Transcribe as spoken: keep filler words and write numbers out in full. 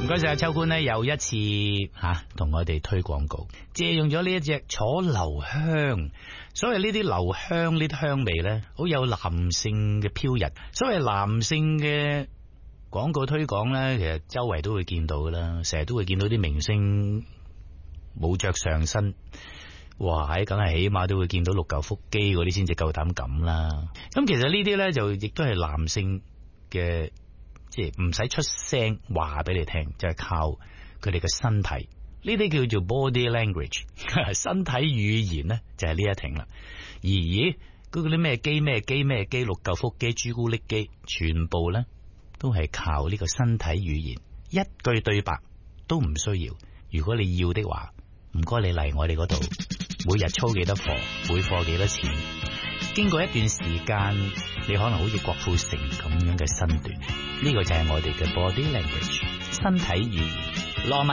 該晒秋官咧，又一次吓同我哋推廣告，借用咗呢一隻楚留香。所謂呢啲留香呢啲香味咧，好有男性嘅飄逸。所謂男性嘅廣告推廣咧，其實周圍都會見到噶啦，成日都會見到啲明星冇着上身，哇！喺梗係起碼都會見到六嚿腹肌嗰啲先至夠膽咁啦。咁其實呢啲咧就亦都係男性嘅。即係唔使出聲話俾你聽，就係、是、靠佢哋嘅身體，呢啲叫做 body language， 身體語言咧就係呢一挺啦。而咦嗰啲咩肌咩肌咩肌六嚿腹肌朱古力肌，全部咧都係靠呢個身體語言，一句對白都唔需要。如果你要的話，唔該你嚟我哋嗰度，每日操幾多課，每課幾多錢。經過一段時間，你可能好似郭富城咁樣嘅身段，呢、這個就係我哋嘅 body language 身體語言。羅文